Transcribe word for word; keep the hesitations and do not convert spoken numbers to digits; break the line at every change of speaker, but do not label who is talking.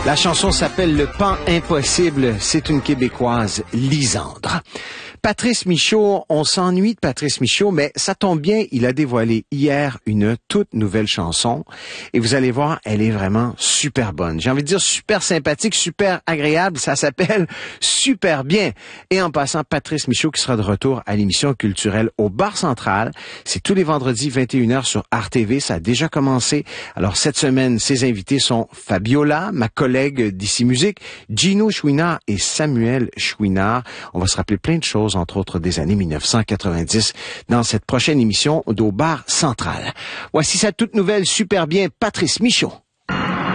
La chanson s'appelle Le Pan Impossible. C'est une Québécoise, Lisandre. Patrice Michaud, on s'ennuie de Patrice Michaud, mais ça tombe bien, il a dévoilé hier une toute nouvelle chanson. Et vous allez voir, elle est vraiment super bonne. J'ai envie de dire super sympathique, super agréable. Ça s'appelle Super Bien. Et en passant, Patrice Michaud qui sera de retour à l'émission culturelle au Bar Central. C'est tous les vendredis vingt et une heures sur R T V. Ça a déjà commencé. Alors cette semaine, ses invités sont Fabiola, ma collègue d'Ici Musique, Gino Chouinard et Samuel Chouinard. On va se rappeler plein de choses, entre autres des années mille neuf cent quatre-vingt-dix, dans cette prochaine émission d'Au Bar Central. Voici sa toute nouvelle Super Bien, Patrice Michaud.